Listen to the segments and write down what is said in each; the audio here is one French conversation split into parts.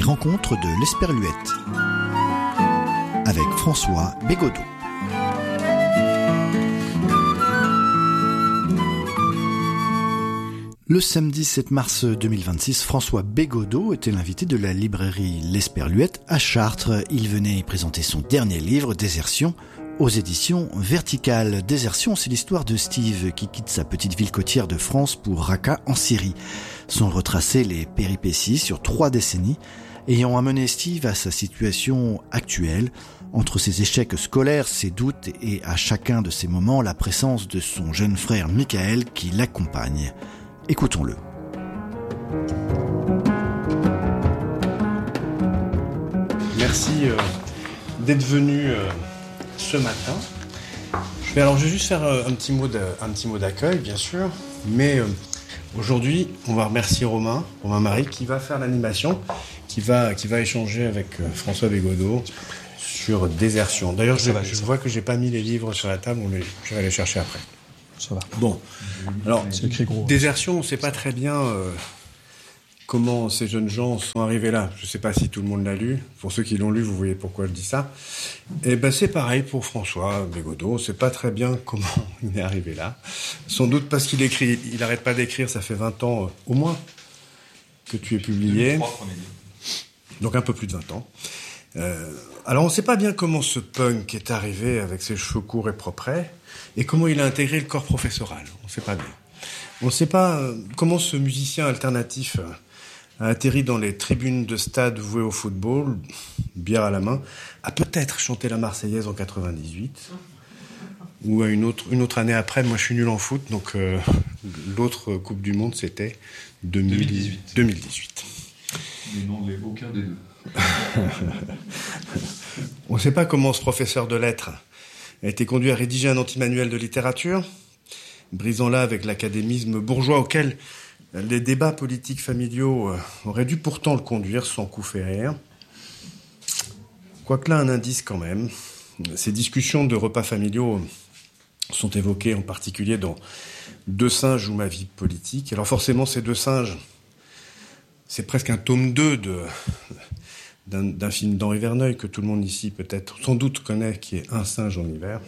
rencontres de l'Esperluette avec François Bégodeau. Le samedi 7 mars 2026, François Bégodeau était l'invité de la librairie L'Esperluette à Chartres. Il venait y présenter son dernier livre, Désertion, aux éditions Verticales. Désertion, c'est l'histoire de Steve qui quitte sa petite ville côtière de France pour Raqqa en Syrie. Sont retracées les péripéties sur 3 décennies ayant amené Steve à sa situation actuelle, entre ses échecs scolaires, ses doutes et à chacun de ces moments la présence de son jeune frère Michael qui l'accompagne. Écoutons-le. Merci d'être venu ce matin. Je vais juste faire un petit mot d'accueil, bien sûr. Mais aujourd'hui, on va remercier Romain Marie, qui va faire l'animation, qui va échanger avec François Bégodeau sur Désertion. D'ailleurs, je vois que j'ai pas mis les livres sur la table, je vais les chercher après. Ça va. Bon, alors, c'est écrit gros. Désertion, on ne sait pas très bien comment ces jeunes gens sont arrivés là. Je ne sais pas si tout le monde l'a lu. Pour ceux qui l'ont lu, vous voyez pourquoi je dis ça. Et ben c'est pareil pour François Bégodeau. On ne sait pas très bien comment il est arrivé là. Sans doute parce qu'il écrit. Il n'arrête pas d'écrire. Ça fait 20 ans au moins que tu es publié. 2003, premier livre. Donc un peu plus de 20 ans. Alors on ne sait pas bien comment ce punk est arrivé avec ses cheveux courts et propres. Et comment il a intégré le corps professoral. On ne sait pas bien. On ne sait pas comment ce musicien alternatif a atterri dans les tribunes de stade vouées au football, bière à la main, a peut-être chanté la Marseillaise en 98, ou à une autre année après. Moi, je suis nul en foot, donc l'autre Coupe du Monde, c'était 2018. Mais non, aucun des deux. On ne sait pas comment ce professeur de lettres a été conduit à rédiger un anti-manuel de littérature, brisant là avec l'académisme bourgeois auquel les débats politiques familiaux auraient dû pourtant le conduire sans coup férir. Quoique là, un indice quand même. Ces discussions de repas familiaux sont évoquées en particulier dans Deux singes ou ma vie politique. Alors forcément, ces Deux singes, c'est presque un tome 2 d'un film d'Henri Verneuil que tout le monde ici peut-être sans doute connaît, qui est Un singe en hiver.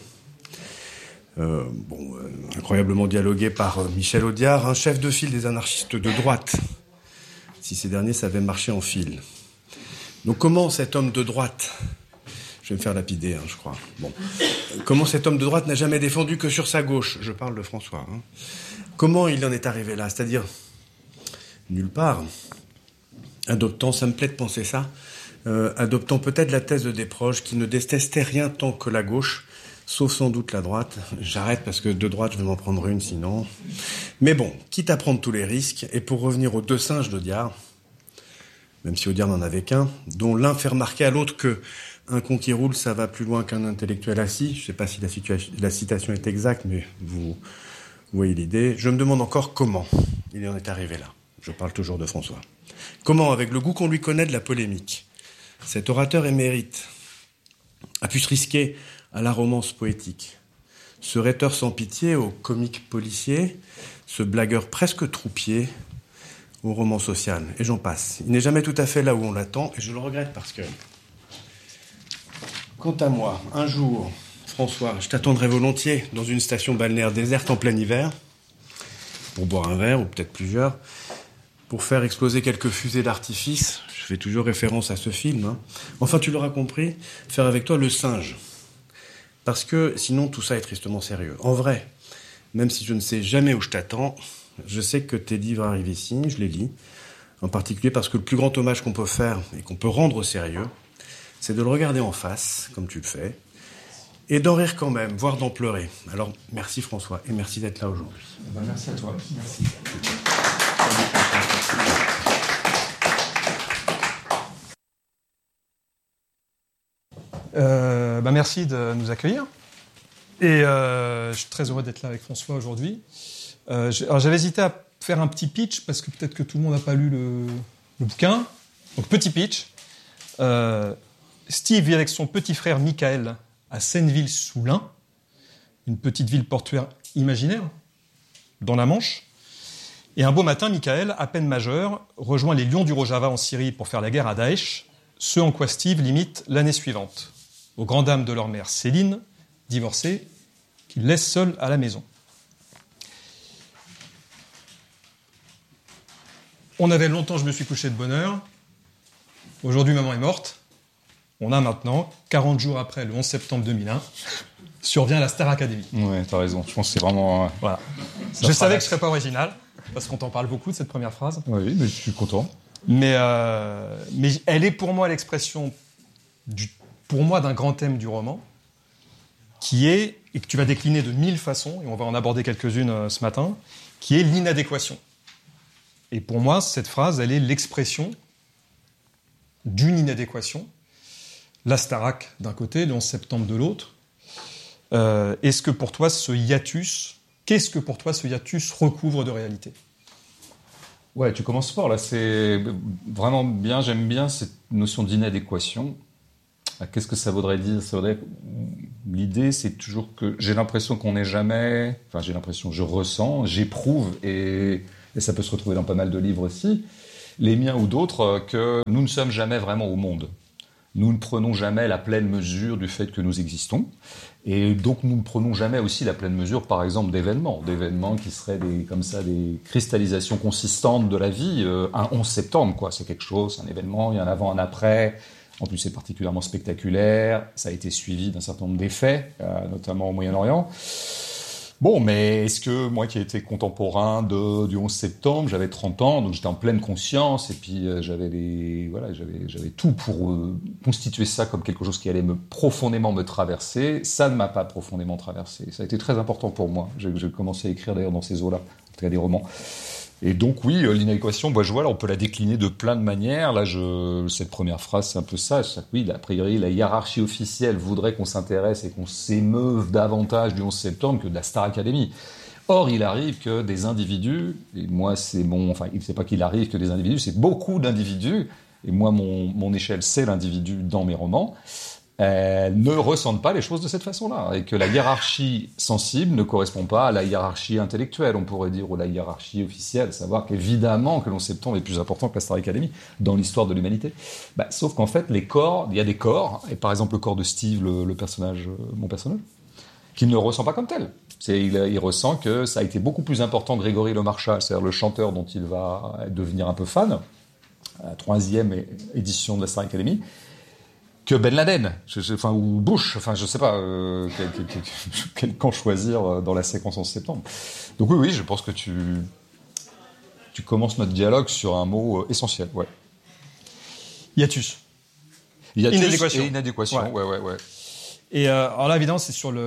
Incroyablement dialogué par Michel Audiard, un chef de file des anarchistes de droite, si ces derniers savaient marcher en file. Donc comment cet homme de droite, je vais me faire lapider, je crois, comment cet homme de droite n'a jamais défendu que sur sa gauche, je parle de François, comment il en est arrivé là, c'est-à-dire nulle part, adoptant, ça me plaît de penser ça, adoptant peut-être la thèse de Desproges qui ne détestait rien tant que la gauche, sauf sans doute la droite. J'arrête parce que de droite, je vais m'en prendre une sinon. Mais bon, quitte à prendre tous les risques, et pour revenir aux Deux singes d'Audiard, même si Audiard n'en avait qu'un, dont l'un fait remarquer à l'autre que un con qui roule, ça va plus loin qu'un intellectuel assis. Je ne sais pas si la citation est exacte, mais vous voyez l'idée. Je me demande encore comment il en est arrivé là. Je parle toujours de François. Comment, avec le goût qu'on lui connaît de la polémique, cet orateur émérite a pu se risquer à la romance poétique, ce rhéteur sans pitié au comique policier, ce blagueur presque troupier au roman social, et j'en passe. Il n'est jamais tout à fait là où on l'attend, et je le regrette parce que, quant à moi, un jour, François, je t'attendrai volontiers dans une station balnéaire déserte en plein hiver, pour boire un verre, ou peut-être plusieurs, pour faire exploser quelques fusées d'artifice. Je fais toujours référence à ce film. Enfin, tu l'auras compris, faire avec toi le singe. Parce que sinon, tout ça est tristement sérieux. En vrai, même si je ne sais jamais où je t'attends, je sais que tes livres arrivent ici, je les lis. En particulier parce que le plus grand hommage qu'on peut faire et qu'on peut rendre au sérieux, c'est de le regarder en face, comme tu le fais, et d'en rire quand même, voire d'en pleurer. Alors, merci François, et merci d'être là aujourd'hui. Merci à toi. Merci. Merci de nous accueillir. Et je suis très heureux d'être là avec François aujourd'hui. Alors j'avais hésité à faire un petit pitch, parce que peut-être que tout le monde n'a pas lu le bouquin. Donc petit pitch. Steve vit avec son petit frère Michael à Senneville-sous-Lin, une petite ville portuaire imaginaire, dans la Manche. Et un beau matin, Michael, à peine majeur, rejoint les Lions du Rojava en Syrie pour faire la guerre à Daesh, ce en quoi Steve limite l'année suivante, aux grandes dames de leur mère Céline, divorcée, qu'il laisse seul à la maison. On avait longtemps, je me suis couché de bonne heure. Aujourd'hui, maman est morte. On a maintenant, 40 jours après le 11 septembre 2001, survient la Star Academy. Ouais, t'as raison. Je pense que c'est vraiment... Voilà. Je savais que je ne serais pas original, parce qu'on t'en parle beaucoup de cette première phrase. Oui, mais je suis content. Mais elle est pour moi l'expression, pour moi, d'un grand thème du roman, qui est, et que tu vas décliner de 1000 façons, et on va en aborder quelques-unes ce matin, qui est l'inadéquation. Et pour moi, cette phrase, elle est l'expression d'une inadéquation. La Starac d'un côté, le 11 septembre de l'autre. Qu'est-ce que pour toi ce hiatus recouvre de réalité ? Ouais, tu commences fort là, c'est vraiment bien, j'aime bien cette notion d'inadéquation. Qu'est-ce que ça voudrait dire ? L'idée, c'est toujours que j'ai l'impression qu'on n'est jamais... Enfin, je ressens, j'éprouve, et ça peut se retrouver dans pas mal de livres aussi, les miens ou d'autres, que nous ne sommes jamais vraiment au monde. Nous ne prenons jamais la pleine mesure du fait que nous existons. Et donc, nous ne prenons jamais aussi la pleine mesure, par exemple, d'événements qui seraient des cristallisations consistantes de la vie. Un 11 septembre, quoi. C'est quelque chose, un événement, il y a un avant, un après. En plus, c'est particulièrement spectaculaire. Ça a été suivi d'un certain nombre d'effets, notamment au Moyen-Orient. Bon, mais est-ce que moi qui ai été contemporain du 11 septembre, j'avais 30 ans, donc j'étais en pleine conscience, et puis j'avais tout pour constituer ça comme quelque chose qui allait profondément me traverser. Ça ne m'a pas profondément traversé. Ça a été très important pour moi. J'ai commencé à écrire d'ailleurs dans ces eaux-là, en tout cas des romans. Et donc oui, l'inadéquation, je vois là, on peut la décliner de plein de manières. Là, cette première phrase, c'est un peu ça. Oui, a priori, la hiérarchie officielle voudrait qu'on s'intéresse et qu'on s'émeuve davantage du 11 septembre que de la Star Academy. Or, il arrive que des individus, et moi, c'est pas qu'il arrive que des individus, c'est beaucoup d'individus, et moi, mon échelle, c'est l'individu dans mes romans, ne ressentent pas les choses de cette façon-là, et que la hiérarchie sensible ne correspond pas à la hiérarchie intellectuelle, on pourrait dire, ou la hiérarchie officielle, savoir qu'évidemment que le 11 septembre est plus important que la Star Academy dans l'histoire de l'humanité. Sauf qu'en fait, il y a des corps, et par exemple le corps de Steve, mon personnage, qui ne le ressent pas comme tel. Il ressent que ça a été beaucoup plus important que Grégory Le Marchal, c'est-à-dire le chanteur dont il va devenir un peu fan, à la 3e édition de la Star Academy, que Ben Laden, ou Bush, je sais pas quel camp choisir dans la séquence 11 septembre. Donc oui, je pense que tu commences notre dialogue sur un mot essentiel, ouais. Hiatus. Inadéquation. Et inadéquation, ouais. Et alors là, évidemment, c'est sur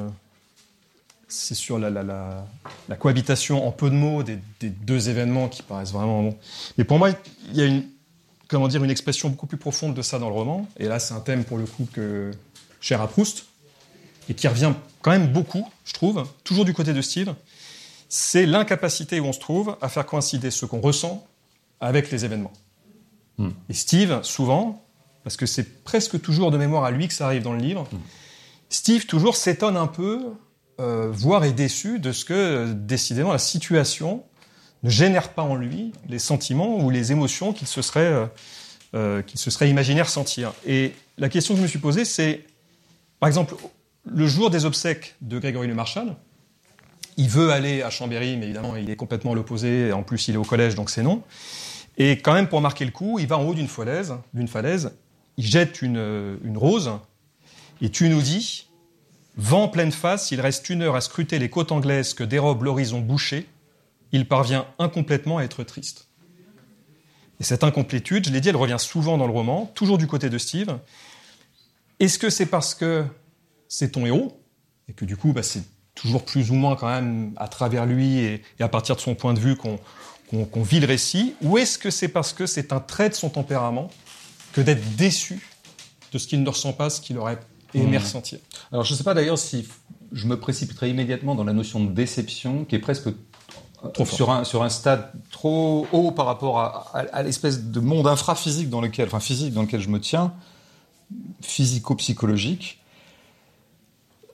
la cohabitation en peu de mots des deux événements qui paraissent vraiment bons. Mais pour moi, il y a une expression beaucoup plus profonde de ça dans le roman. Et là, c'est un thème, pour le coup, cher à Proust, et qui revient quand même beaucoup, je trouve, toujours du côté de Steve. C'est l'incapacité où on se trouve à faire coïncider ce qu'on ressent avec les événements. Et Steve, souvent, parce que c'est presque toujours de mémoire à lui que ça arrive dans le livre, Steve, toujours, s'étonne un peu, voire est déçu de ce que, décidément, la situation ne génère pas en lui les sentiments ou les émotions qu'il se serait imaginé ressentir. Et la question que je me suis posée, c'est, par exemple, le jour des obsèques de Grégory Le Marchal, il veut aller à Chambéry, mais évidemment, il est complètement à l'opposé, et en plus, il est au collège, donc c'est non. Et quand même, pour marquer le coup, il va en haut d'une falaise, il jette une rose, et tu nous dis, vent en pleine face, il reste 1 heure à scruter les côtes anglaises que dérobe l'horizon bouché, il parvient incomplètement à être triste. Et cette incomplétude, je l'ai dit, elle revient souvent dans le roman, toujours du côté de Steve. Est-ce que c'est parce que c'est ton héros, et que du coup, c'est toujours plus ou moins quand même à travers lui et à partir de son point de vue qu'on vit le récit, ou est-ce que c'est parce que c'est un trait de son tempérament que d'être déçu de ce qu'il ne ressent pas, ce qu'il aurait aimé ressentir ? Alors je ne sais pas d'ailleurs si je me précipiterai immédiatement dans la notion de déception, qui est presque sur un stade trop haut par rapport à l'espèce de monde infraphysique dans lequel je me tiens, physico-psychologique.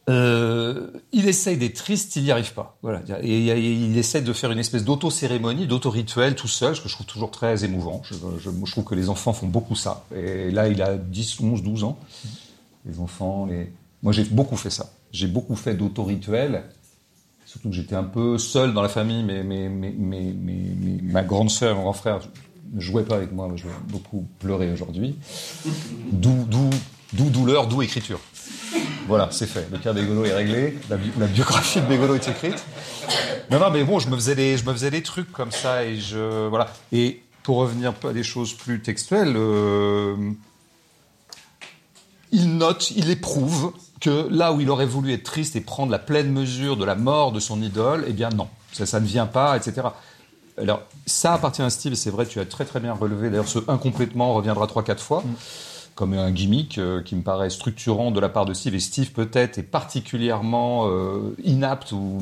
Il essaye d'être triste, il n'y arrive pas. Voilà. Et il essaye de faire une espèce d'auto-cérémonie, d'auto-rituel tout seul, ce que je trouve toujours très émouvant. Je trouve que les enfants font beaucoup ça. Et là, il a 10, 11, 12 ans. Les enfants, moi, j'ai beaucoup fait ça. J'ai beaucoup fait d'auto-rituel. Surtout que j'étais un peu seul dans la famille. Ma grande sœur, mon grand frère ne jouait pas avec moi. Je vais beaucoup pleurer aujourd'hui. D'où douleur, d'où écriture. Voilà, c'est fait. Le cas Bégolo est réglé. La biographie de Bégolo est écrite. Non, mais bon, je me faisais des trucs comme ça voilà. Et pour revenir à des choses plus textuelles, il éprouve que là où il aurait voulu être triste et prendre la pleine mesure de la mort de son idole, eh bien non, ça ne vient pas, etc. Alors, ça appartient à Steve, et c'est vrai, tu as très très bien relevé. D'ailleurs, ce incomplètement reviendra 3-4 fois. Comme un gimmick qui me paraît structurant de la part de Steve. Et Steve, peut-être, est particulièrement inapte ou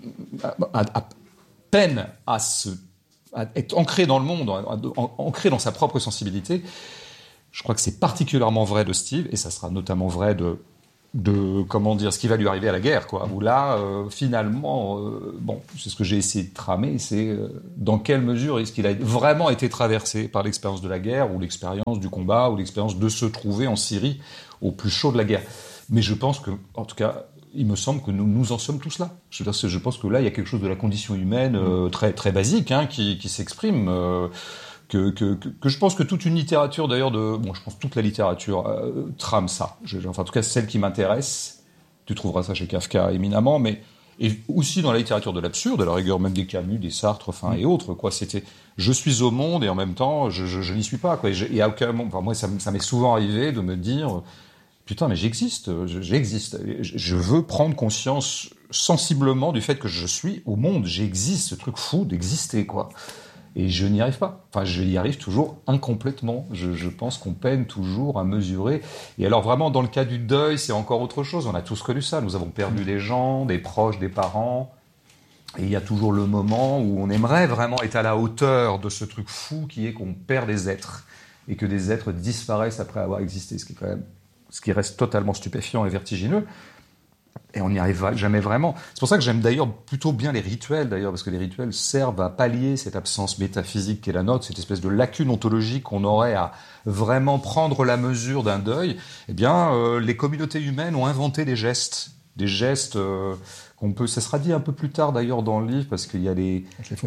à peine à être ancré dans le monde, ancré dans sa propre sensibilité. Je crois que c'est particulièrement vrai de Steve, et ça sera notamment vrai de comment dire, ce qui va lui arriver à la guerre, quoi. Où là, finalement, c'est ce que j'ai essayé de tramer, c'est dans quelle mesure est-ce qu'il a vraiment été traversé par l'expérience de la guerre, ou l'expérience du combat, ou l'expérience de se trouver en Syrie au plus chaud de la guerre. Mais je pense que, en tout cas, il me semble que nous en sommes tous là. Je pense que là, il y a quelque chose de la condition humaine très très basique qui s'exprime. Que je pense que toute une littérature, d'ailleurs, je pense que toute la littérature trame ça. En tout cas, celle qui m'intéresse, tu trouveras ça chez Kafka éminemment, et aussi dans la littérature de l'absurde, à la rigueur même des Camus, des Sartre, et autres, quoi. C'était, je suis au monde et en même temps, je n'y suis pas, quoi. Et à aucun moment, moi, ça m'est souvent arrivé de me dire, putain, mais j'existe. Je veux prendre conscience sensiblement du fait que je suis au monde. J'existe, ce truc fou d'exister, quoi. Et je n'y arrive pas. Enfin, je y arrive toujours incomplètement. Je pense qu'on peine toujours à mesurer. Et alors vraiment, dans le cas du deuil, c'est encore autre chose. On a tous connu ça. Nous avons perdu des gens, des proches, des parents. Et il y a toujours le moment où on aimerait vraiment être à la hauteur de ce truc fou qui est qu'on perd des êtres. Et que des êtres disparaissent après avoir existé. Ce qui reste totalement stupéfiant et vertigineux. Et on n'y arrive jamais vraiment. C'est pour ça que j'aime d'ailleurs plutôt bien les rituels, parce que les rituels servent à pallier cette absence métaphysique qui est la nôtre, cette espèce de lacune ontologique qu'on aurait à vraiment prendre la mesure d'un deuil. Eh bien, les communautés humaines ont inventé des gestes qu'on peut. Ça sera dit un peu plus tard d'ailleurs dans le livre, parce qu'il y a les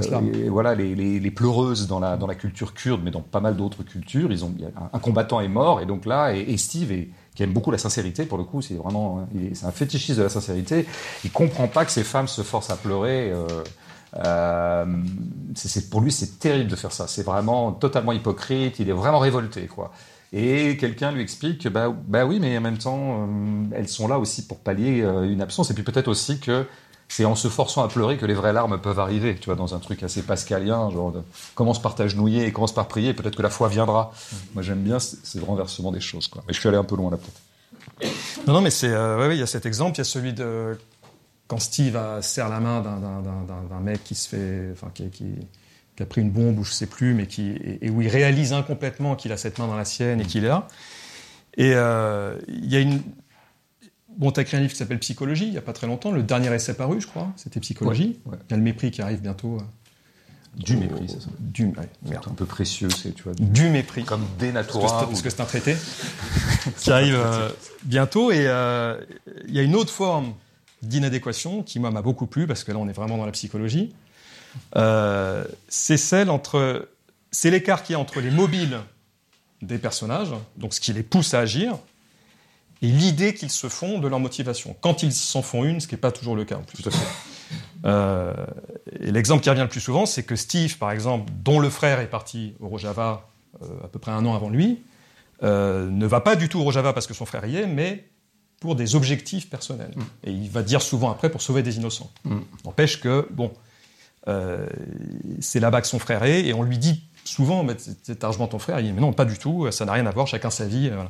pleureuses dans la culture kurde, mais dans pas mal d'autres cultures. Un combattant est mort, et donc là, et Steve qui aime beaucoup la sincérité, pour le coup, c'est un fétichiste de la sincérité. Il comprend pas que ces femmes se forcent à pleurer. Pour lui, c'est terrible de faire ça. C'est vraiment totalement hypocrite. Il est vraiment révolté, quoi. Et quelqu'un lui explique que, bah oui, mais en même temps, elles sont là aussi pour pallier une absence. Et puis peut-être aussi que c'est en se forçant à pleurer que les vraies larmes peuvent arriver, tu vois, dans un truc assez pascalien, genre commence par t'agenouiller et commence par prier, et peut-être que la foi viendra. Moi, j'aime bien ce renversement des choses, quoi. Mais je suis allé un peu loin là, peut-être. Non, mais c'est, il y a cet exemple, il y a celui de quand Steve serre la main d'un mec qui se fait, qui a pris une bombe ou je sais plus, mais et où il réalise incomplètement qu'il a cette main dans la sienne et qu'il est là. Et il y a Bon, tu as écrit un livre qui s'appelle Psychologie, il n'y a pas très longtemps. Le dernier essai paru, je crois, c'était Psychologie. Ouais. Il y a le mépris qui arrive bientôt. Du mépris, c'est ça. Merde. Un peu précieux, tu vois. Du mépris. Comme Dénatura. Parce que c'est un traité qui arrive bientôt. Et il y a une autre forme d'inadéquation qui, moi, m'a beaucoup plu, parce que là, on est vraiment dans la psychologie. C'est l'écart qu'il y a entre les mobiles des personnages, donc ce qui les pousse à agir, et l'idée qu'ils se font de leur motivation. Quand ils s'en font une, ce qui n'est pas toujours le cas en plus. Tout à fait. Et l'exemple qui revient le plus souvent, c'est que Steve, par exemple, dont le frère est parti au Rojava à peu près 1 an avant lui, ne va pas du tout au Rojava parce que son frère y est, mais pour des objectifs personnels. Et il va dire souvent après pour sauver des innocents. N'empêche que, c'est là-bas que son frère est, et on lui dit souvent, mais c'est argent ton frère. Il dit, mais non, pas du tout, ça n'a rien à voir, chacun sa vie. Voilà.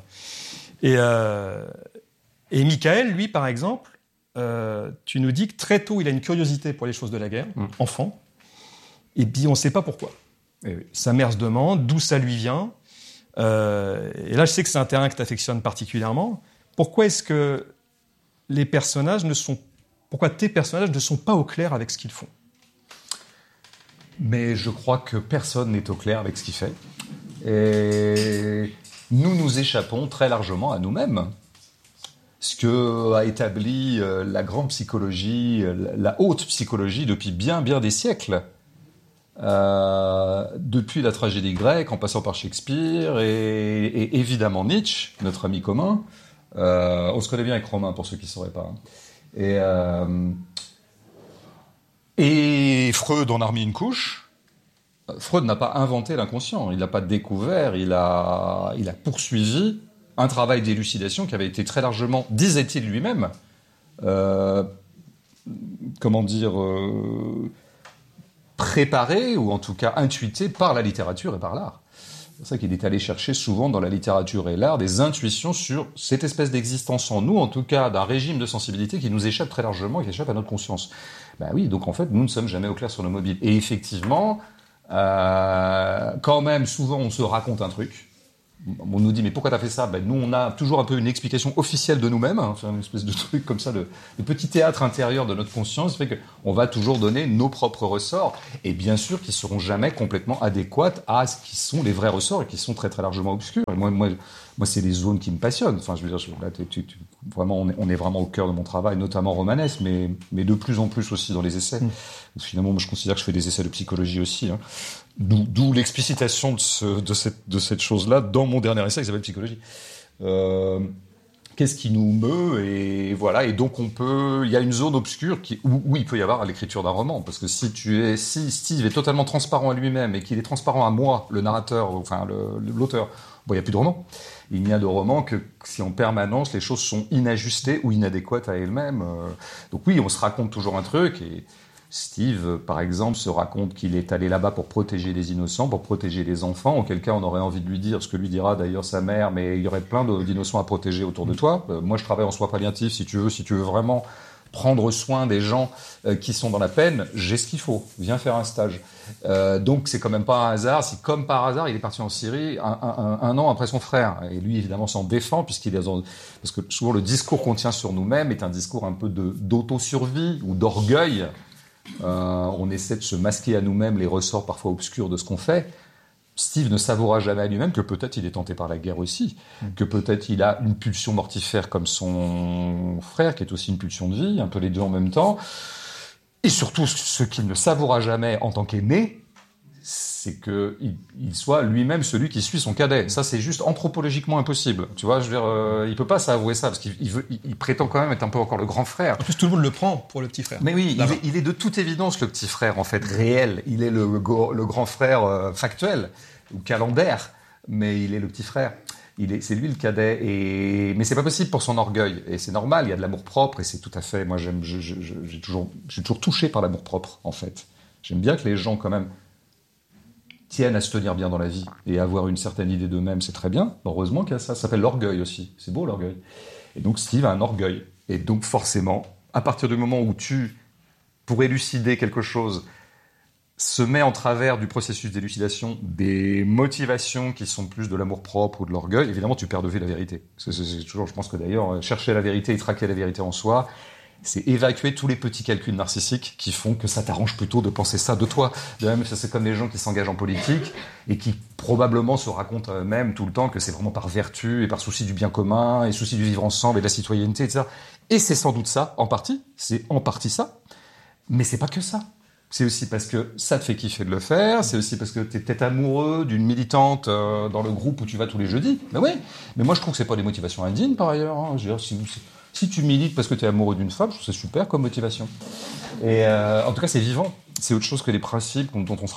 Et Michael, lui, par exemple, tu nous dis que très tôt, il a une curiosité pour les choses de la guerre, enfant, et puis on ne sait pas pourquoi. Et oui. Sa mère se demande d'où ça lui vient. Et là, je sais que c'est un terrain que tu affectionnes particulièrement. Pourquoi est-ce que pourquoi tes personnages ne sont pas au clair avec ce qu'ils font? Mais je crois que personne n'est au clair avec ce qu'il fait. Et nous échappons très largement à nous-mêmes. Ce que a établi la grande psychologie, la haute psychologie depuis bien des siècles. Depuis la tragédie grecque, en passant par Shakespeare et évidemment Nietzsche, notre ami commun. On se connaît bien avec Romain, pour ceux qui ne sauraient pas. Et Freud en a remis une couche. Freud n'a pas inventé l'inconscient, il l'a pas découvert, il a poursuivi un travail d'élucidation qui avait été très largement, disait-il lui-même, préparé ou en tout cas intuité par la littérature et par l'art. C'est pour ça qu'il est allé chercher souvent dans la littérature et l'art des intuitions sur cette espèce d'existence en nous, en tout cas d'un régime de sensibilité qui nous échappe très largement, qui échappe à notre conscience. Ben oui, donc en fait, nous ne sommes jamais au clair sur nos mobiles. Et effectivement, quand même, souvent, on se raconte un truc. On nous dit, mais pourquoi t'as fait ça? Ben, nous, on a toujours un peu une explication officielle de nous-mêmes, hein, une espèce de truc comme ça, de petit théâtre intérieur de notre conscience, fait qu'on va toujours donner nos propres ressorts, et bien sûr qu'ils seront jamais complètement adéquats à ce qui sont les vrais ressorts, et qui sont très très largement obscurs. Et moi, c'est les zones qui me passionnent. Enfin, je veux dire, là, vraiment, on est vraiment au cœur de mon travail, notamment romanesque, mais de plus en plus aussi dans les essais. Finalement, moi, je considère que je fais des essais de psychologie aussi, hein. D'où l'explicitation de cette chose-là dans mon dernier essai qui s'appelle Psychologie. Qu'est-ce qui nous meut, et voilà. Et donc il y a une zone obscure où il peut y avoir à l'écriture d'un roman, parce que si Steve est totalement transparent à lui-même et qu'il est transparent à moi, le narrateur, enfin l'auteur, bon, il n'y a plus de roman. Il n'y a de roman que si en permanence les choses sont inajustées ou inadéquates à elles-mêmes. Donc oui, on se raconte toujours un truc, et Steve, par exemple, se raconte qu'il est allé là-bas pour protéger les innocents, pour protéger les enfants, auquel cas on aurait envie de lui dire ce que lui dira d'ailleurs sa mère, mais il y aurait plein d'innocents à protéger autour de toi. Moi, je travaille en soins palliatifs, si tu veux vraiment prendre soin des gens qui sont dans la peine, j'ai ce qu'il faut, viens faire un stage. Donc c'est quand même pas un hasard si, comme par hasard, il est parti en Syrie un an après son frère. Et lui, évidemment, s'en défend, parce que souvent le discours qu'on tient sur nous-mêmes est un discours un peu d'auto-survie ou d'orgueil. On essaie de se masquer à nous-mêmes les ressorts parfois obscurs de ce qu'on fait. Steve ne s'avouera jamais à lui-même que peut-être il est tenté par la guerre aussi, que peut-être il a une pulsion mortifère comme son frère, qui est aussi une pulsion de vie, un peu les deux en même temps. Et surtout, ce qu'il ne s'avouera jamais en tant qu'aîné, c'est qu'il soit lui-même celui qui suit son cadet. Ça, c'est juste anthropologiquement impossible. Tu vois, je veux dire, il peut pas s'avouer ça, parce qu'il prétend quand même être un peu encore le grand frère. En plus, tout le monde le prend pour le petit frère. Mais oui, il est de toute évidence le petit frère, en fait, réel. Il est le grand frère factuel, ou calendaire, mais il est le petit frère. C'est lui le cadet, mais c'est pas possible pour son orgueil. Et c'est normal, il y a de l'amour-propre, et c'est tout à fait... Moi, je suis toujours touché par l'amour-propre, en fait. J'aime bien que les gens, quand même, tiennent à se tenir bien dans la vie et avoir une certaine idée d'eux-mêmes, c'est très bien. Heureusement qu'il y a ça. Ça s'appelle l'orgueil aussi. C'est beau, l'orgueil. Et donc, Steve a un orgueil. Et donc, forcément, à partir du moment où pour élucider quelque chose, se met en travers du processus d'élucidation des motivations qui sont plus de l'amour-propre ou de l'orgueil, évidemment, tu perds de vue la vérité. C'est toujours, je pense que d'ailleurs, chercher la vérité et traquer la vérité en soi, c'est évacuer tous les petits calculs narcissiques qui font que ça t'arrange plutôt de penser ça de toi. De même, c'est comme les gens qui s'engagent en politique et qui probablement se racontent à eux-mêmes tout le temps que c'est vraiment par vertu et par souci du bien commun et souci du vivre ensemble et de la citoyenneté, etc. Et c'est sans doute ça, en partie. C'est en partie ça. Mais c'est pas que ça. C'est aussi parce que ça te fait kiffer de le faire. C'est aussi parce que t'es peut-être amoureux d'une militante dans le groupe où tu vas tous les jeudis. Mais oui. Mais moi, je trouve que c'est pas des motivations indignes, par ailleurs. Hein. Je veux dire, si tu milites parce que tu es amoureux d'une femme, je trouve que c'est super comme motivation. Et en tout cas, c'est vivant. C'est autre chose que les principes dont on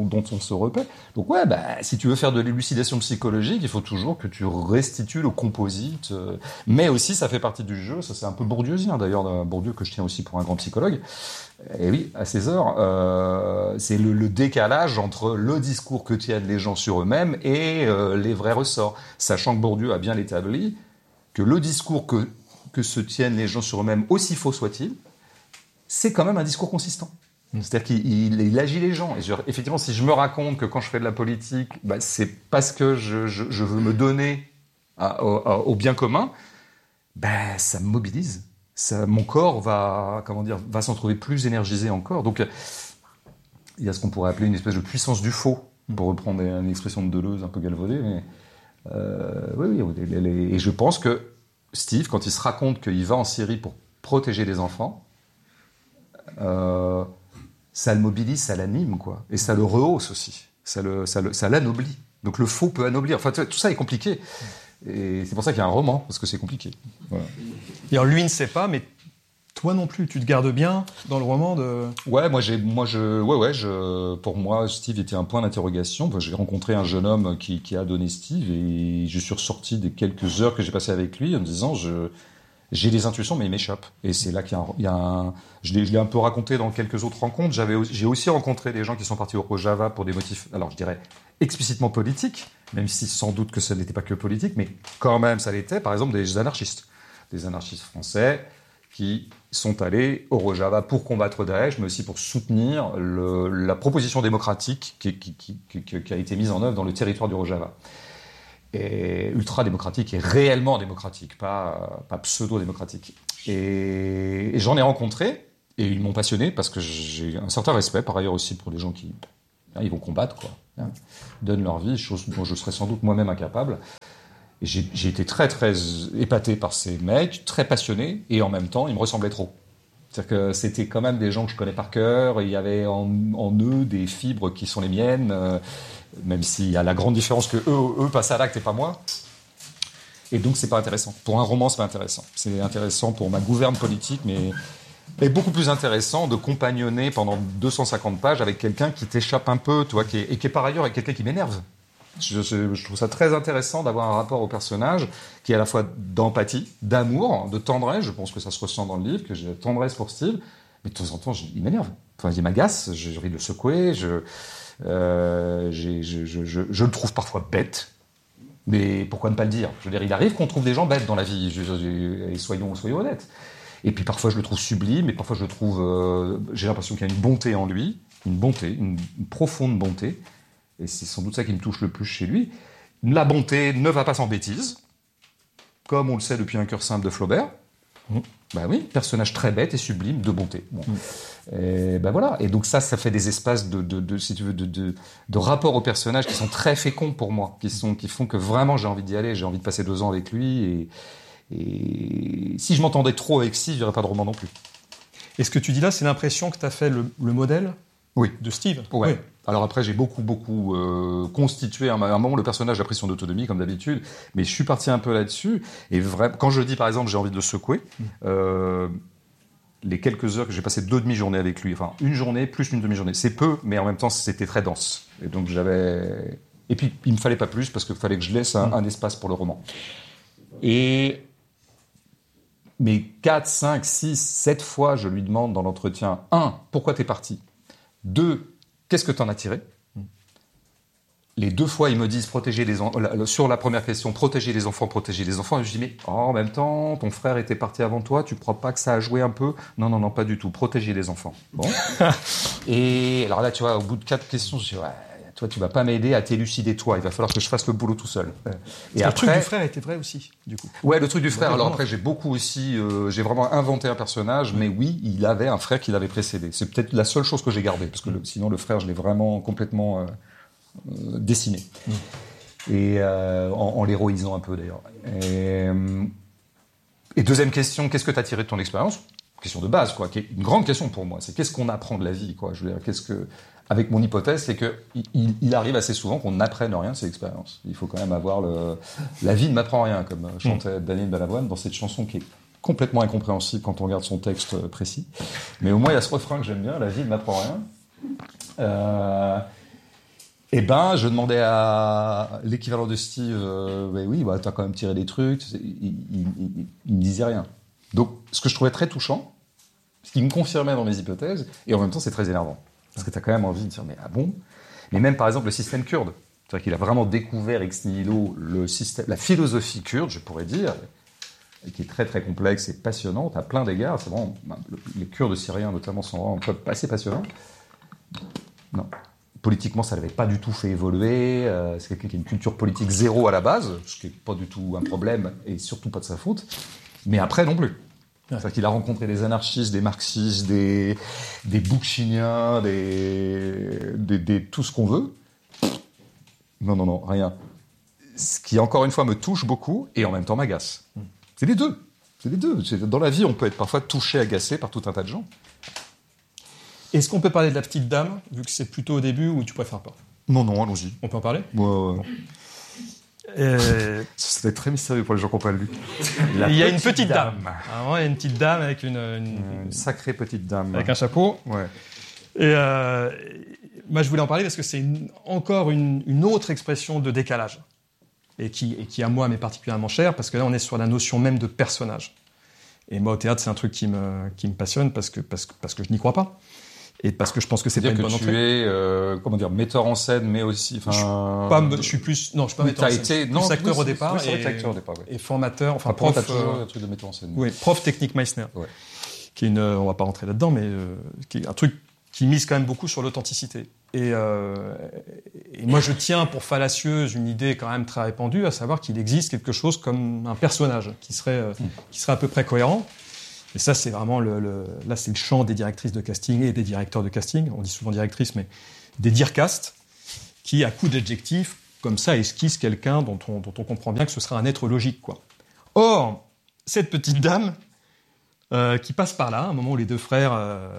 se repaît. Donc ouais, si tu veux faire de l'élucidation psychologique, il faut toujours que tu restitues le composite. Mais aussi, ça fait partie du jeu. Ça, c'est un peu bourdieusien, d'ailleurs, Bourdieu, que je tiens aussi pour un grand psychologue. Et oui, à ces heures, c'est le décalage entre le discours que tiennent les gens sur eux-mêmes et les vrais ressorts. Sachant que Bourdieu a bien établi que le discours que se tiennent les gens sur eux-mêmes, aussi faux soit-il, c'est quand même un discours consistant. C'est-à-dire qu'il agit les gens. Et effectivement, si je me raconte que quand je fais de la politique, c'est parce que je veux me donner au bien commun, ça me mobilise. mon corps va s'en trouver plus énergisé encore. Donc, il y a ce qu'on pourrait appeler une espèce de puissance du faux, pour reprendre une expression de Deleuze un peu galvaudée. Mais oui. Et je pense que Steve, quand il se raconte qu'il va en Syrie pour protéger les enfants, ça le mobilise, ça l'anime, quoi. Et ça le rehausse aussi. Ça l'anoblit. Donc le faux peut anoblir. Enfin, tout ça est compliqué. Et c'est pour ça qu'il y a un roman, parce que c'est compliqué. Voilà. Et alors, lui ne sait pas, mais toi non plus, tu te gardes bien dans le roman de... Ouais, pour moi, Steve était un point d'interrogation. Enfin, j'ai rencontré un jeune homme qui a donné Steve, et je suis ressorti des quelques heures que j'ai passées avec lui en me disant, j'ai des intuitions, mais il m'échappe. Et c'est là qu'il y a un... Je l'ai un peu raconté dans quelques autres rencontres. J'ai aussi rencontré des gens qui sont partis au Rojava pour des motifs, alors je dirais, explicitement politiques, même si sans doute que ce n'était pas que politique, mais quand même ça l'était. Par exemple, des anarchistes français qui sont allés au Rojava pour combattre Daesh, mais aussi pour soutenir la proposition démocratique qui a été mise en œuvre dans le territoire du Rojava. Et ultra-démocratique et réellement démocratique, pas pseudo-démocratique. Et j'en ai rencontré, et ils m'ont passionné, parce que j'ai un certain respect, par ailleurs aussi, pour les gens qui ils vont combattre, quoi. Donnent leur vie, chose dont je serais sans doute moi-même incapable. Et j'ai été très, très épaté par ces mecs, très passionnés, et en même temps, ils me ressemblaient trop. C'est-à-dire que c'était quand même des gens que je connais par cœur, et il y avait en eux des fibres qui sont les miennes, même s'il y a la grande différence que eux passent à l'acte et pas moi. Et donc, c'est pas intéressant. Pour un roman, c'est pas intéressant. C'est intéressant pour ma gouverne politique, mais beaucoup plus intéressant de compagnonner pendant 250 pages avec quelqu'un qui t'échappe un peu, tu vois, qui est par ailleurs quelqu'un qui m'énerve. Je trouve ça très intéressant d'avoir un rapport au personnage qui est à la fois d'empathie, d'amour, de tendresse. Je pense que ça se ressent dans le livre, que j'ai de tendresse pour Steve. Mais de temps en temps, il m'énerve. Enfin, il m'agace, j'ai envie de le secouer. Je le trouve parfois bête. Mais pourquoi ne pas le dire ? Je veux dire, il arrive qu'on trouve des gens bêtes dans la vie. Et soyons honnêtes. Et puis parfois, je le trouve sublime. Et parfois, je le trouve... j'ai l'impression qu'il y a une bonté en lui. Une profonde bonté. Et c'est sans doute ça qui me touche le plus chez lui. La bonté ne va pas sans bêtises, comme on le sait depuis Un cœur simple de Flaubert. Ben oui, personnage très bête et sublime de bonté. Bon. Et ben voilà. Et donc ça fait des espaces si tu veux, de rapport au personnage qui sont très féconds pour moi, qui font que vraiment j'ai envie d'y aller, j'ai envie de passer 2 ans avec lui. Et si je m'entendais trop avec Steve, il n'y aurait pas de roman non plus. Et ce que tu dis là, c'est l'impression que tu as fait le modèle de Steve. Ouais. Oui. Alors après, j'ai beaucoup constitué à un moment le personnage a pris son autonomie, comme d'habitude, mais je suis parti un peu là-dessus. Et vraiment, quand je dis, par exemple, j'ai envie de le secouer, les quelques heures que j'ai passé 2 demi-journées avec lui, enfin, une journée plus une demi-journée, c'est peu, mais en même temps, c'était très dense. Et donc, et puis, il me fallait pas plus, parce qu'il fallait que je laisse un espace pour le roman. Mais 4, 5, 6, 7 fois, je lui demande dans l'entretien, 1, pourquoi t'es parti ? 2, qu'est-ce que t'en as tiré ? Les 2 fois, ils me disent protéger les enfants. Sur la première question, protéger les enfants. Et je dis, mais en même temps, ton frère était parti avant toi, tu crois pas que ça a joué un peu ? Non, pas du tout. Protéger les enfants. Bon. Et alors là, tu vois, au bout de 4 questions, je dis, ouais, toi, tu vas pas m'aider à t'élucider toi. Il va falloir que je fasse le boulot tout seul. Et après, le truc du frère était vrai aussi, du coup. Ouais, le truc du frère. Alors après, j'ai beaucoup aussi, j'ai vraiment inventé un personnage, mais oui, il avait un frère qui l'avait précédé. C'est peut-être la seule chose que j'ai gardée, parce que sinon le frère, je l'ai vraiment complètement dessiné. Et en l'héroïsant un peu d'ailleurs. Et deuxième question, qu'est-ce que tu as tiré de ton expérience ? Question de base, quoi, qui est une grande question pour moi. C'est qu'est-ce qu'on apprend de la vie, quoi. Je veux dire, avec mon hypothèse, c'est que il arrive assez souvent qu'on n'apprenne rien de ses expériences. Il faut quand même avoir la vie ne m'apprend rien, comme chantait Daniel Balavoine dans cette chanson qui est complètement incompréhensible quand on regarde son texte précis. Mais au moins, il y a ce refrain que j'aime bien, la vie ne m'apprend rien. Eh ben, je demandais à l'équivalent de Steve, t'as quand même tiré des trucs. Il me disait rien. Donc, ce que je trouvais très touchant, ce qui me confirmait dans mes hypothèses, et en même temps, c'est très énervant. Parce que t'as quand même envie de dire, mais ah bon ? Mais même, par exemple, le système kurde. C'est-à-dire qu'il a vraiment découvert ex nihilo la philosophie kurde, je pourrais dire, et qui est très, très complexe et passionnante à plein d'égards. C'est vraiment, les Kurdes syriens, notamment, sont vraiment un peuple assez passionnant. Non. Politiquement, ça ne l'avait pas du tout fait évoluer. C'est quelqu'un qui a une culture politique zéro à la base, ce qui n'est pas du tout un problème, et surtout pas de sa faute. Mais après, non plus. C'est-à-dire qu'il a rencontré des anarchistes, des marxistes, des bookchiniens, des tout ce qu'on veut. Non, rien. Ce qui, encore une fois, me touche beaucoup et en même temps m'agace. C'est les deux. Dans la vie, on peut être parfois touché, agacé par tout un tas de gens. Est-ce qu'on peut parler de la petite dame, vu que c'est plutôt au début, ou tu préfères pas? Non, allons-y. On peut en parler? Ouais. Ça va être très mystérieux pour les gens qui n'ont pas lu. Il y a une petite dame. Alors, il y a une petite dame avec une sacrée petite dame. Avec un chapeau. Ouais. Et moi, je voulais en parler parce que c'est encore une autre expression de décalage. Et qui, à moi, m'est particulièrement chère, parce que là, on est sur la notion même de personnage. Et moi, au théâtre, c'est un truc qui me passionne parce que je n'y crois pas. Et parce que je pense que c'est pas une bonne entrée. Tu es, metteur en scène, mais aussi, je suis plus metteur en scène. Plus acteur au départ. Oui, c'est vrai que acteur au départ, ouais. Et formateur, prof. T'as toujours un truc de metteur en scène. Oui, prof technique Meissner. Ouais. Qui est on va pas rentrer là-dedans, mais qui est un truc qui mise quand même beaucoup sur l'authenticité. Et moi, je tiens pour fallacieuse une idée quand même très répandue, à savoir qu'il existe quelque chose comme un personnage qui serait à peu près cohérent. Et ça, c'est vraiment là, c'est le champ des directrices de casting et des directeurs de casting. On dit souvent directrices, mais des direcastes qui, à coup d'adjectifs, comme ça, esquissent quelqu'un dont on comprend bien que ce sera un être logique, quoi. Or, cette petite dame qui passe par là, à un moment où les deux frères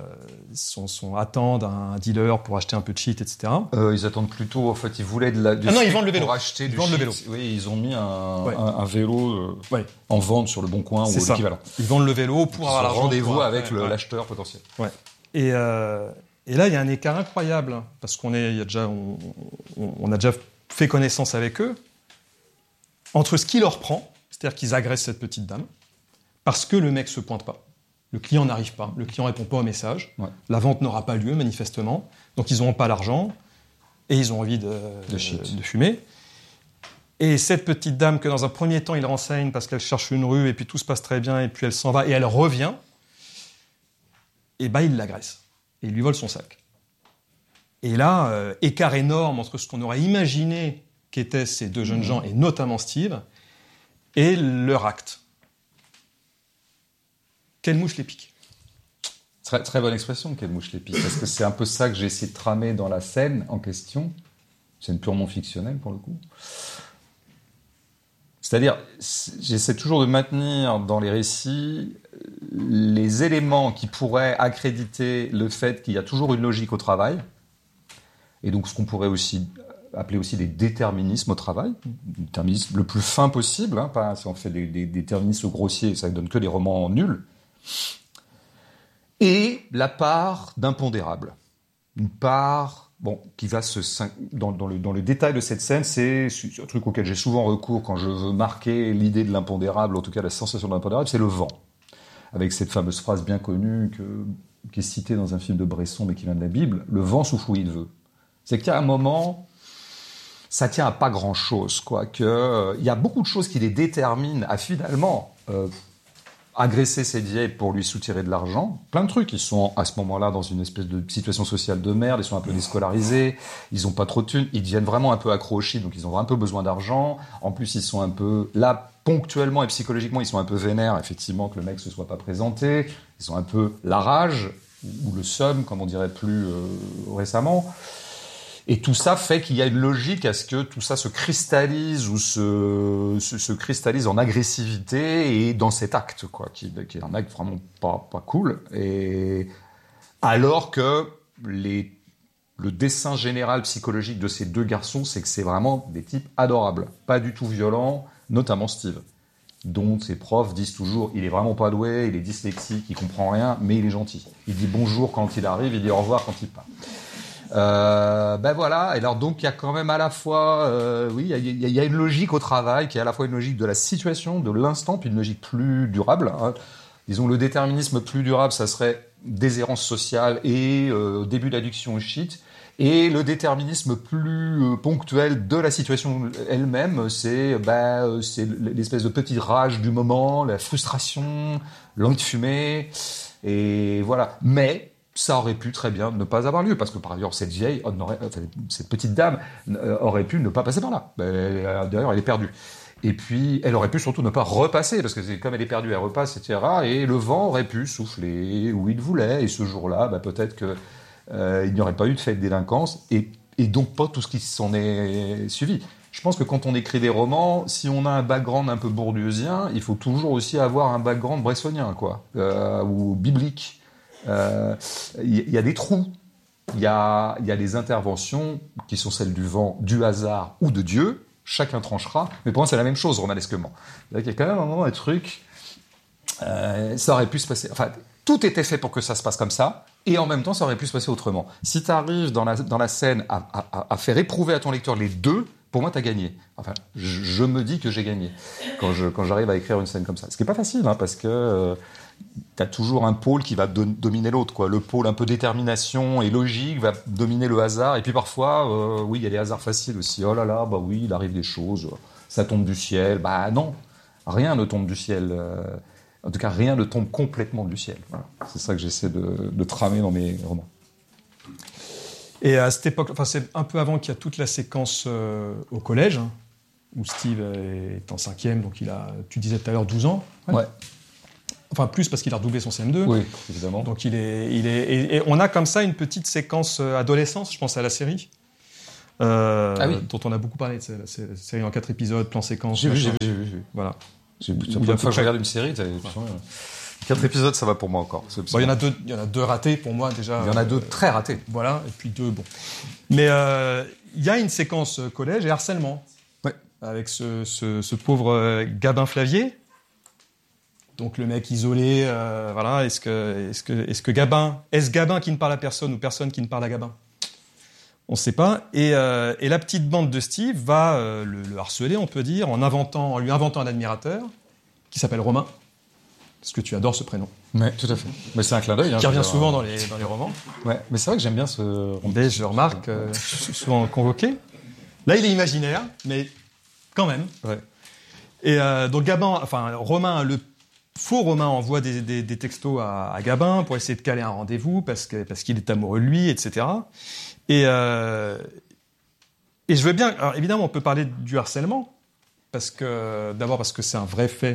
attendent un dealer pour acheter un peu de shit, etc. Ils attendent plutôt, en fait, ils voulaient ils vendent le vélo. Pour acheter du shit. Le vélo. Oui, ils ont mis un vélo en vente sur le Bon Coin ou l'équivalent. Ils vendent le vélo pour avoir l'argent. Rendez-vous avec l'acheteur potentiel. Ouais. Et là, il y a un écart incroyable, parce on a déjà fait connaissance avec eux, entre ce qui leur prend, c'est-à-dire qu'ils agressent cette petite dame, parce que le mec se pointe pas. Le client n'arrive pas. Le client répond pas au message. Ouais. La vente n'aura pas lieu, manifestement. Donc, ils n'auront pas l'argent. Et ils ont envie de fumer. Et cette petite dame que, dans un premier temps, il renseigne parce qu'elle cherche une rue et puis tout se passe très bien et puis elle s'en va et elle revient. Et il l'agresse. Et il lui vole son sac. Et là, écart énorme entre ce qu'on aurait imaginé qu'étaient ces deux jeunes gens, et notamment Steve, et leur acte. Quelle mouche les pique? Très, très bonne expression, quelle mouche les pique, parce que c'est un peu ça que j'ai essayé de tramer dans la scène en question. C'est purement fictionnel pour le coup. C'est-à-dire, j'essaie toujours de maintenir dans les récits les éléments qui pourraient accréditer le fait qu'il y a toujours une logique au travail, et donc ce qu'on pourrait aussi appeler aussi des déterminismes au travail, déterminisme le plus fin possible, pas si on fait des déterminismes grossiers, ça ne donne que des romans nuls. Et la part d'impondérable. Une part, qui va dans le détail de cette scène, c'est un truc auquel j'ai souvent recours quand je veux marquer l'idée de l'impondérable, en tout cas la sensation de l'impondérable, c'est le vent. Avec cette fameuse phrase bien connue qui est citée dans un film de Bresson, mais qui vient de la Bible, le vent souffle où il veut. C'est qu'il y a un moment, ça tient à pas grand-chose, quoi. Il y a beaucoup de choses qui les déterminent à finalement agresser cette vieille pour lui soutirer de l'argent. Plein de trucs. Ils sont à ce moment-là dans une espèce de situation sociale de merde. Ils sont un peu déscolarisés. Ils ont pas trop de thunes. Ils deviennent vraiment un peu accrochés, donc ils ont un peu besoin d'argent. En plus, ils sont un peu là ponctuellement et psychologiquement, ils sont un peu vénères. Effectivement, que le mec se soit pas présenté. Ils ont un peu la rage ou le seum, comme on dirait plus récemment. Et tout ça fait qu'il y a une logique à ce que tout ça se cristallise ou se cristallise en agressivité et dans cet acte, quoi, qui est un acte vraiment pas cool. Et alors que le dessin général psychologique de ces deux garçons, c'est que c'est vraiment des types adorables, pas du tout violents, notamment Steve, dont ses profs disent toujours il est vraiment pas doué, il est dyslexique, il comprend rien, mais il est gentil. Il dit bonjour quand il arrive, il dit au revoir quand il part. Voilà. Et alors donc il y a quand même à la fois, il y a une logique au travail qui est à la fois une logique de la situation, de l'instant, puis une logique plus durable. Disons le déterminisme plus durable, ça serait déshérence sociale et début d'addiction au shit. Et le déterminisme plus ponctuel de la situation elle-même, c'est l'espèce de petite rage du moment, la frustration, l'envie de fumer, et voilà. Mais ça aurait pu très bien ne pas avoir lieu, parce que par ailleurs, cette petite dame aurait pu ne pas passer par là. D'ailleurs, elle est perdue. Et puis, elle aurait pu surtout ne pas repasser, parce que comme elle est perdue, elle repasse, etc. Et le vent aurait pu souffler où il voulait. Et ce jour-là, peut-être que il n'y aurait pas eu de fait de délinquance, et donc pas tout ce qui s'en est suivi. Je pense que quand on écrit des romans, si on a un background un peu bourdieusien, il faut toujours aussi avoir un background bressonien, quoi, ou biblique. Il y a des trous. Il y a des interventions qui sont celles du vent, du hasard ou de Dieu. Chacun tranchera. Mais pour moi, c'est la même chose, romanesquement. Il y a quand même un moment, un truc... ça aurait pu se passer... Enfin, tout était fait pour que ça se passe comme ça, et en même temps, ça aurait pu se passer autrement. Si tu arrives dans la scène à faire éprouver à ton lecteur les deux, pour moi, tu as gagné. Enfin, je me dis que j'ai gagné quand j'arrive à écrire une scène comme ça. Ce qui n'est pas facile, parce que tu as toujours un pôle qui va dominer l'autre, quoi. Le pôle un peu détermination et logique va dominer le hasard. Et puis parfois, oui, il y a des hasards faciles aussi. Oh là là, oui, il arrive des choses. Ça tombe du ciel. Non, rien ne tombe du ciel. En tout cas, rien ne tombe complètement du ciel. Voilà. C'est ça que j'essaie de tramer dans mes romans. Et à cette époque, c'est un peu avant qu'il y a toute la séquence au collège, où Steve est en 5e, donc tu disais tout à l'heure 12 ans. Ouais. Enfin, plus parce qu'il a redoublé son CM2. Oui, évidemment. Donc et on a comme ça une petite séquence adolescence, je pense à la série. Dont on a beaucoup parlé, c'est la série en 4 épisodes, plan séquence. J'ai vu. Voilà. La première fois que je regarde une série, 4 épisodes, ça va pour moi encore. Il y en a deux ratés pour moi déjà. Il y en a 2 très ratés. Voilà, et puis 2 bon. Mais il y a une séquence collège et harcèlement. Ouais. Avec ce pauvre Gabin Flavier. Donc le mec isolé, voilà. Est-ce Gabin qui ne parle à personne ou personne qui ne parle à Gabin? On ne sait pas. Et la petite bande de Steve va le harceler, on peut dire, en lui inventant un admirateur qui s'appelle Romain. Parce que tu adores ce prénom. Ouais, tout à fait. Mais c'est un clin d'œil. Qui revient souvent dans les romans. Ouais, mais c'est vrai que j'aime bien ce... Je remarque, je suis souvent convoqué. Là, il est imaginaire, mais quand même. Ouais. Et donc Romain, le faux Romain envoie des textos à Gabin pour essayer de caler un rendez-vous parce qu'il est amoureux de lui, etc. Et je veux bien... Alors évidemment, on peut parler du harcèlement, d'abord parce que c'est un vrai fait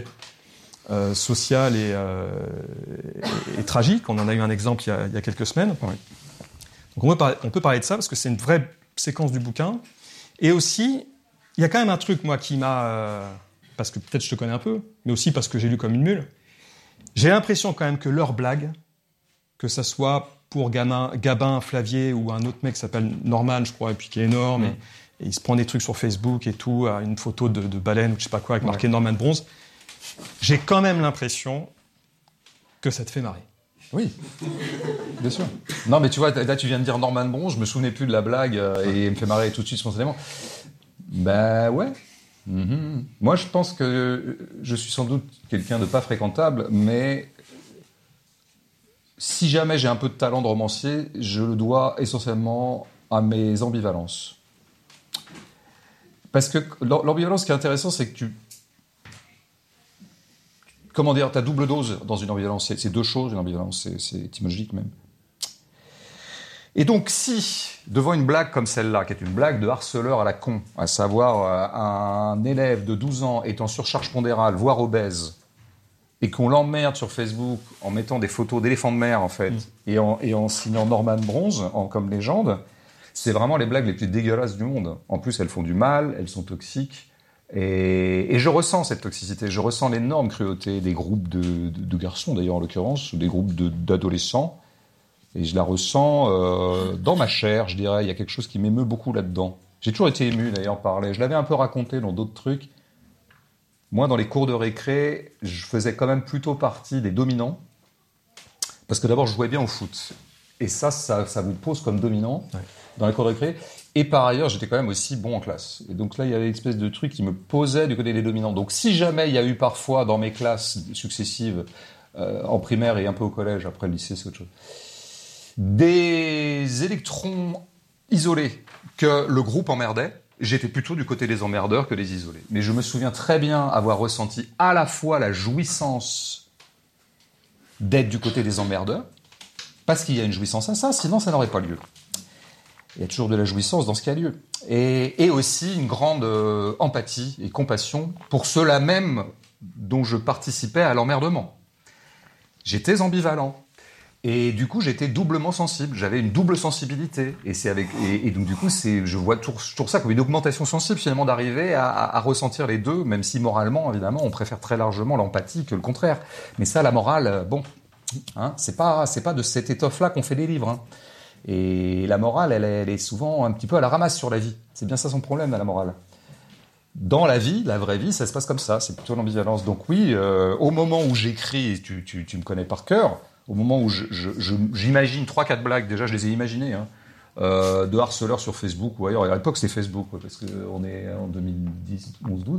social et tragique. On en a eu un exemple il y a quelques semaines. Ouais. Donc on peut parler de ça parce que c'est une vraie séquence du bouquin. Et aussi, il y a quand même un truc, moi, qui m'a... parce que peut-être je te connais un peu, mais aussi parce que j'ai lu comme une mule. J'ai l'impression quand même que leur blague, que ça soit pour Gabin, Flavier ou un autre mec qui s'appelle Norman, je crois, et puis qui est énorme, et il se prend des trucs sur Facebook et tout, à une photo de baleine ou je sais pas quoi, avec marqué Norman Bronze. J'ai quand même l'impression que ça te fait marrer. Oui, bien sûr. Non, mais tu vois, là, tu viens de dire Norman Bronze, je me souvenais plus de la blague et il me fait marrer tout de suite spontanément. Ouais. Mm-hmm. Moi, je pense que je suis sans doute quelqu'un de pas fréquentable, mais si jamais j'ai un peu de talent de romancier, je le dois essentiellement à mes ambivalences. Parce que l'ambivalence, ce qui est intéressant, c'est que t'as double dose dans une ambivalence. C'est 2 choses, une ambivalence, c'est étymologique même. Et donc, si, devant une blague comme celle-là, qui est une blague de harceleur à la con, à savoir un élève de 12 ans est en surcharge pondérale, voire obèse, et qu'on l'emmerde sur Facebook en mettant des photos d'éléphants de mer, en fait, et en signant Norman Bronze comme légende, c'est vraiment les blagues les plus dégueulasses du monde. En plus, elles font du mal, elles sont toxiques. Et je ressens cette toxicité, je ressens l'énorme cruauté des groupes de garçons, d'ailleurs en l'occurrence, ou des groupes d'adolescents. Et je la ressens dans ma chair, je dirais. Il y a quelque chose qui m'émeut beaucoup là-dedans. J'ai toujours été ému, d'ailleurs, par je l'avais un peu raconté dans d'autres trucs. Moi, dans les cours de récré, je faisais quand même plutôt partie des dominants. Parce que d'abord, je jouais bien au foot. Et ça vous pose comme dominant dans les cours de récré. Et par ailleurs, j'étais quand même aussi bon en classe. Et donc là, il y avait une espèce de truc qui me posait du côté des dominants. Donc si jamais il y a eu parfois dans mes classes successives, en primaire et un peu au collège, après le lycée, c'est autre chose, des électrons isolés que le groupe emmerdait, j'étais plutôt du côté des emmerdeurs que des isolés. Mais je me souviens très bien avoir ressenti à la fois la jouissance d'être du côté des emmerdeurs, parce qu'il y a une jouissance à ça, sinon ça n'aurait pas lieu. Il y a toujours de la jouissance dans ce qui a lieu. Et aussi une grande empathie et compassion pour ceux-là même dont je participais à l'emmerdement. J'étais ambivalent. Et du coup, j'étais doublement sensible. J'avais une double sensibilité. Et donc, du coup, je vois toujours ça comme une augmentation sensible, finalement, d'arriver à ressentir les deux, même si moralement, évidemment, on préfère très largement l'empathie que le contraire. Mais ça, la morale, c'est pas de cette étoffe-là qu'on fait des livres, hein. Et la morale, elle est souvent un petit peu à la ramasse sur la vie. C'est bien ça son problème, la morale. Dans la vie, la vraie vie, ça se passe comme ça. C'est plutôt l'ambivalence. Donc oui, au moment où j'écris, tu me connais par cœur, au moment où j'imagine 3-4 blagues, déjà je les ai imaginées, hein, de harceleurs sur Facebook ou ailleurs. Et à l'époque, c'était Facebook, parce qu'on est en 2010, 11-12.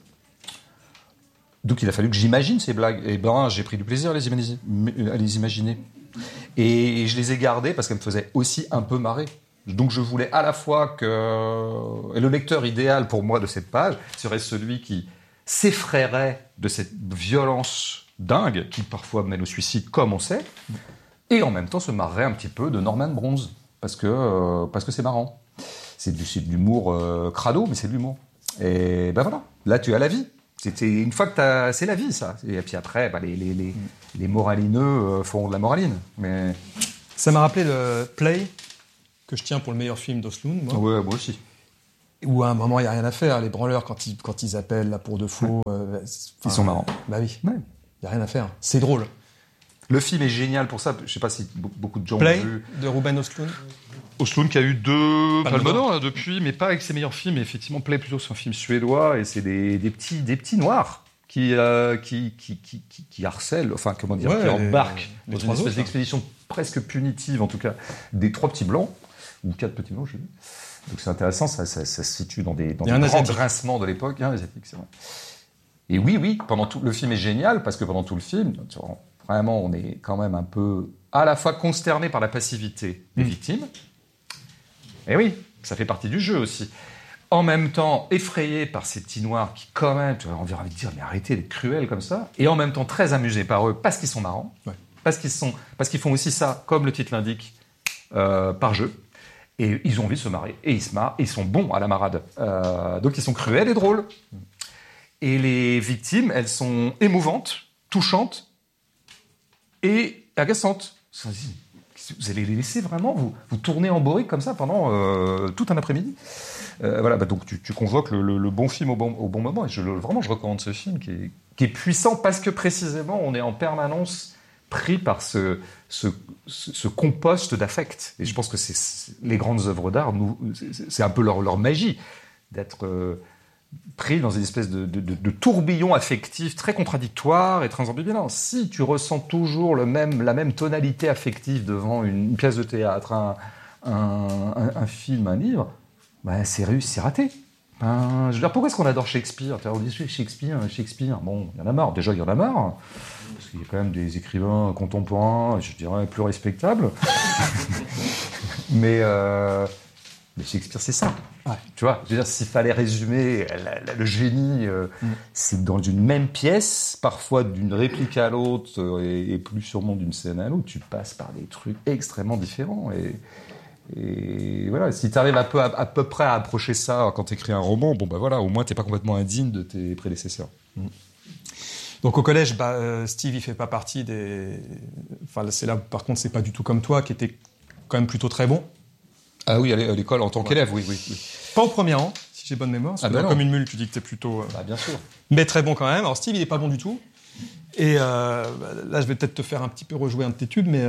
Donc il a fallu que j'imagine ces blagues. Et j'ai pris du plaisir à les imaginer. Et je les ai gardées parce qu'elles me faisaient aussi un peu marrer. Donc je voulais à la fois que... Et le lecteur idéal pour moi de cette page serait celui qui s'effraierait de cette violence dingue, qui parfois mène au suicide, comme on sait, et en même temps se marrerait un petit peu de Norman Bronze, parce que c'est marrant. C'est de l'humour crado, mais c'est de l'humour. Et ben voilà, là tu as la vie. C'était une fois que c'est la vie, ça. Et puis après, les moralineux font de la moraline. Mais ça m'a rappelé le Play, que je tiens pour le meilleur film d'Osloon, moi. Ouais, moi aussi. Où à un moment, il n'y a rien à faire. Les branleurs, quand ils appellent là, pour de faux... ils sont marrants. Bah oui, ouais. Il n'y a rien à faire. C'est drôle. Le film est génial pour ça. Je ne sais pas si beaucoup de gens Play, l'ont vu. de Ruben Osloon. Osloon qui a eu 2 Palme d'Or là, depuis, mais pas avec ses meilleurs films. Mais effectivement, Play plutôt, c'est un film suédois et c'est des petits noirs qui harcèlent, enfin comment dire, qui embarquent dans une espèce d'expédition presque punitive, en tout cas, des 3 petits blancs ou 4 petits blancs, je sais plus. Donc c'est intéressant, ça se situe dans des grands grincements de l'époque. Il y a un asiatique, c'est vrai. Et oui, pendant tout le film est génial parce que pendant tout le film, vraiment, on est quand même un peu à la fois consterné par la passivité des victimes. Et oui, ça fait partie du jeu aussi. En même temps, effrayé par ces petits noirs qui, quand même, tu as envie de dire, mais arrêtez d'être cruels comme ça. Et en même temps, très amusé par eux parce qu'ils sont marrants, parce qu'ils font aussi ça, comme le titre l'indique, par jeu. Et ils ont envie de se marrer. Et ils se marrent. Et ils sont bons à la marade. Donc ils sont cruels et drôles. Et les victimes, elles sont émouvantes, touchantes et agaçantes. Vous allez les laisser vraiment vous tourner en bourrique comme ça pendant tout un après-midi. Voilà, donc tu convoques le bon film au bon moment. Et je recommande ce film qui est puissant parce que précisément on est en permanence pris par ce compost d'affect. Et je pense que les grandes œuvres d'art, c'est un peu leur magie d'être pris dans une espèce de tourbillon affectif très contradictoire et très ambivalent. Si tu ressens toujours la même tonalité affective devant une pièce de théâtre, un film, un livre, c'est raté. Je veux dire, pourquoi est-ce qu'on adore Shakespeare ? On dit Shakespeare. Bon, il y en a marre. Déjà, il y en a marre. Parce qu'il y a quand même des écrivains contemporains, je dirais, plus respectables. Mais Shakespeare, c'est ça. Ouais. Tu vois, je veux dire, s'il fallait résumer le génie, c'est dans une même pièce, parfois d'une réplique à l'autre, et plus sûrement d'une scène à l'autre, tu passes par des trucs extrêmement différents. Et voilà, si tu arrives à peu près à approcher ça quand tu écris un roman, au moins tu n'es pas complètement indigne de tes prédécesseurs. Donc au collège, Steve, il fait pas partie des... Enfin, c'est là, par contre, c'est pas du tout comme toi, qui était quand même plutôt très bon. Ah oui, à l'école en tant qu'élève, oui. Pas au premier rang, si j'ai bonne mémoire. Parce que comme une mule, tu dis que t'es plutôt... bien sûr. Mais très bon quand même. Alors Steve, il est pas bon du tout. Et là, je vais peut-être te faire un petit peu rejouer un de tes tubes, mais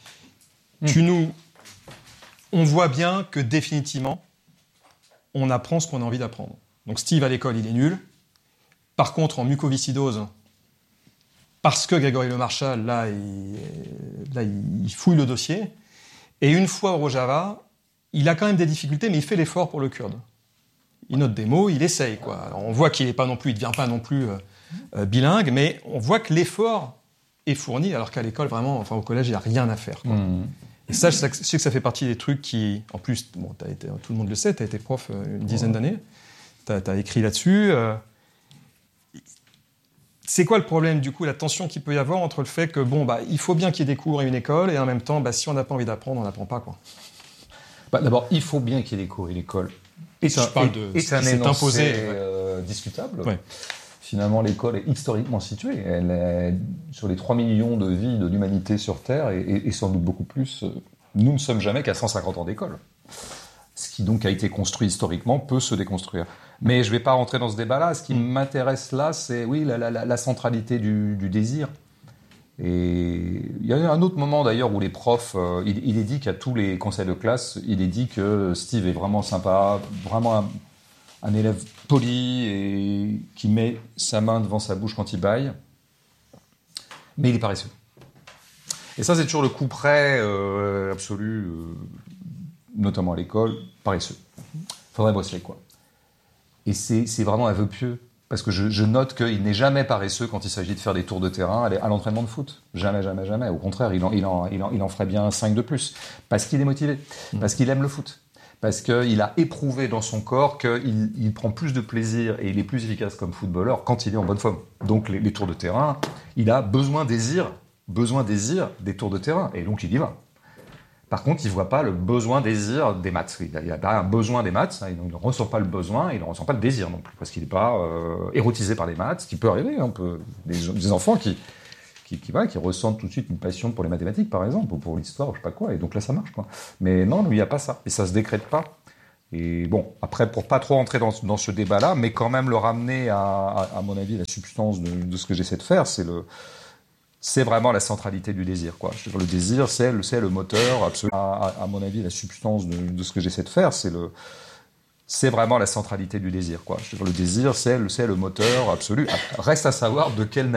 on voit bien que définitivement, on apprend ce qu'on a envie d'apprendre. Donc Steve, à l'école, il est nul. Par contre, en mucoviscidose, parce que Grégory Le Marchal, là, il fouille le dossier. Et une fois au Rojava, il a quand même des difficultés, mais il fait l'effort pour le kurde. Il note des mots, il essaye, quoi. Alors, on voit qu'il ne devient pas non plus bilingue, mais on voit que l'effort est fourni, alors qu'à l'école, vraiment, au collège, il n'y a rien à faire, quoi. Et ça, je sais que ça fait partie des trucs qui, en plus, tout le monde le sait, tu as été prof une dizaine d'années, tu as écrit là-dessus. C'est quoi le problème, du coup, la tension qu'il peut y avoir entre le fait que, il faut bien qu'il y ait des cours et une école, et en même temps, si on n'a pas envie d'apprendre, on n'apprend pas, quoi. D'abord, il faut bien qu'il y ait des cours et l'école est un c'est énoncé imposé, discutable. Ouais. Finalement, l'école est historiquement située. Elle est sur les 3 millions de vies de l'humanité sur Terre et sans doute beaucoup plus. Nous ne sommes jamais qu'à 150 ans d'école. Ce qui donc a été construit historiquement peut se déconstruire. Mais je ne vais pas rentrer dans ce débat-là. Ce qui m'intéresse là, c'est la centralité du désir. Et il y a un autre moment d'ailleurs où les profs, il est dit qu'à tous les conseils de classe, il est dit que Steve est vraiment sympa, vraiment un élève poli et qui met sa main devant sa bouche quand il bâille, mais il est paresseux. Et ça, c'est toujours le coup près absolu, notamment à l'école, paresseux. Faudrait bosser, quoi. Et c'est vraiment un vœu pieux. Parce que je note qu'il n'est jamais paresseux quand il s'agit de faire des tours de terrain à l'entraînement de foot. Jamais, jamais, jamais. Au contraire, il en ferait bien 5 de plus. Parce qu'il est motivé. Parce qu'il aime le foot. Parce qu'il a éprouvé dans son corps qu'il prend plus de plaisir et il est plus efficace comme footballeur quand il est en bonne forme. Donc les tours de terrain, il a besoin désir des tours de terrain. Et donc il y va. Par contre, il ne voit pas le besoin-désir des maths. Il a un besoin des maths, il ne ressent pas le besoin, il ne ressent pas le désir non plus, parce qu'il n'est pas érotisé par les maths, ce qui peut arriver. Des enfants qui ressentent tout de suite une passion pour les mathématiques, par exemple, ou pour l'histoire, ou je sais pas quoi, et donc là, ça marche, quoi. Mais non, lui, il n'y a pas ça, et ça ne se décrète pas. Et bon, après, pour pas trop entrer dans ce débat-là, mais quand même le ramener à mon avis, la substance de ce que j'essaie de faire, c'est vraiment la centralité du désir, quoi. Le désir, c'est le moteur absolu. À mon avis, la substance de ce que j'essaie de faire, c'est vraiment la centralité du désir, quoi. Le désir, c'est le moteur absolu. Reste à savoir de quelle